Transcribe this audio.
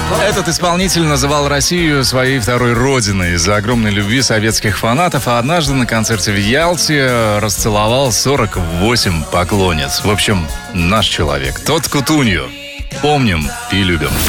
Этот исполнитель называл Россию своей второй родиной из-за огромной любви советских фанатов, а однажды на концерте в Ялте расцеловал 48 поклонниц. В общем, наш человек. Тот Кутунью. Помним и любим.